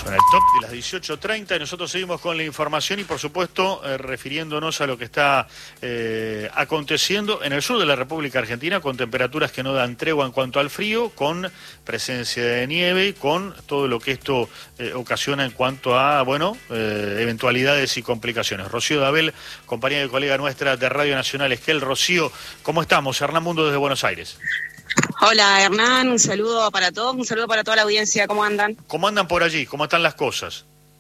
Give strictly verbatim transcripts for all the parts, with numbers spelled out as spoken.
Suena el top de las dieciocho treinta y nosotros seguimos con la información y por supuesto eh, refiriéndonos a lo que está eh, aconteciendo en el sur de la República Argentina con temperaturas que no dan tregua en cuanto al frío, con presencia de nieve y con todo lo que esto eh, ocasiona en cuanto a, bueno, eh, eventualidades y complicaciones. Rocío Dabel, compañera y colega nuestra de Radio Nacional Esquel. Rocío, ¿cómo estamos? Hernán Mundo desde Buenos Aires. Hola Hernán, un saludo para todos, un saludo para toda la audiencia, ¿cómo andan? ¿Cómo andan por allí? ¿Cómo están las cosas?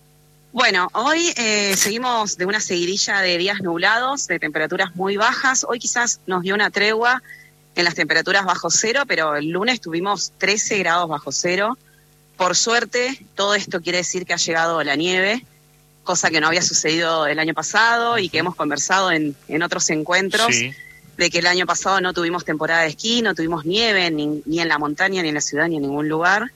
Bueno, hoy eh, seguimos de una seguidilla de días nublados, de temperaturas muy bajas. Hoy quizás nos dio una tregua en las temperaturas bajo cero, pero el lunes tuvimos trece grados bajo cero. Por suerte, todo esto quiere decir que ha llegado la nieve, cosa que no había sucedido el año pasado y que hemos conversado en, en otros encuentros. Sí. De que el año pasado no tuvimos temporada de esquí, no tuvimos nieve ni, ni en la montaña, ni en la ciudad, ni en ningún lugar.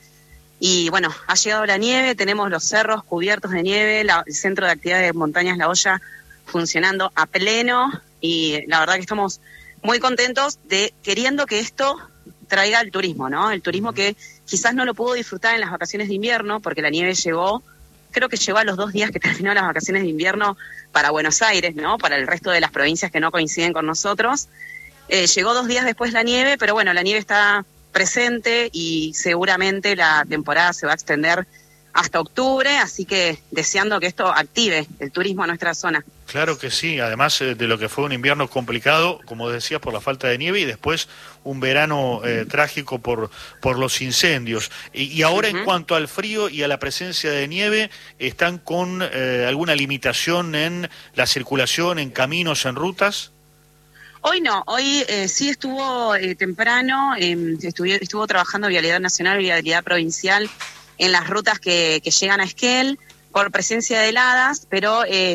Y bueno, ha llegado la nieve, tenemos los cerros cubiertos de nieve, la, el centro de actividades de montañas La Hoya funcionando a pleno y la verdad que estamos muy contentos de queriendo que esto traiga el turismo, ¿no? El turismo que quizás no lo pudo disfrutar en las vacaciones de invierno porque la nieve llegó, creo que llegó a los dos días que terminó las vacaciones de invierno para Buenos Aires, ¿no? Para el resto de las provincias que no coinciden con nosotros. Eh, llegó dos días después la nieve, pero bueno, la nieve está presente y seguramente la temporada se va a extender hasta octubre, así que deseando que esto active el turismo a nuestra zona. Claro que sí, además eh, de lo que fue un invierno complicado, como decías, por la falta de nieve y después un verano eh, trágico por por los incendios. Y, y ahora uh-huh. En cuanto al frío y a la presencia de nieve, ¿están con eh, alguna limitación en la circulación, en caminos, en rutas? Hoy no, hoy eh, sí estuvo eh, temprano, eh, estuvo, estuvo trabajando Vialidad Nacional y Vialidad Provincial en las rutas que, que llegan a Esquel por presencia de heladas, pero eh,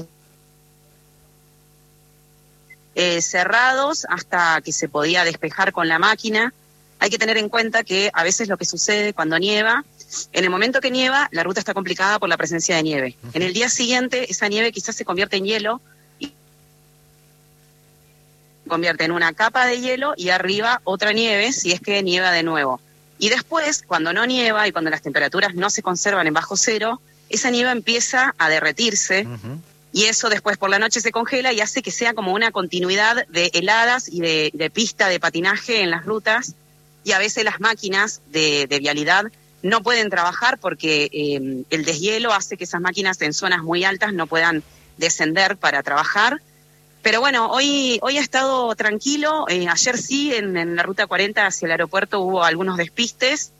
eh, cerrados hasta que se podía despejar con la máquina. Hay que tener en cuenta que a veces lo que sucede cuando nieva, en el momento que nieva, la ruta está complicada por la presencia de nieve. En el día siguiente, esa nieve quizás se convierte en hielo, y se convierte en una capa de hielo y arriba otra nieve si es que nieva de nuevo. Y después, cuando no nieva y cuando las temperaturas no se conservan en bajo cero, esa nieve empieza a derretirse uh-huh. y eso después por la noche se congela y hace que sea como una continuidad de heladas y de, de pista de patinaje en las rutas y a veces las máquinas de, de vialidad no pueden trabajar porque eh, el deshielo hace que esas máquinas en zonas muy altas no puedan descender para trabajar. Pero bueno, hoy hoy ha estado tranquilo. Eh, ayer sí, en, en la ruta cuarenta hacia el aeropuerto hubo algunos despistes,